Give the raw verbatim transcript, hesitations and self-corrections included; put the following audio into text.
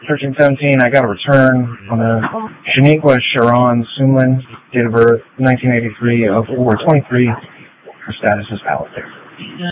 thirteen seventeen, I got a return on the Shaniqua Sharon Sumlin, date of birth nineteen eighty-three, of World War twenty-three. Her status is valid there.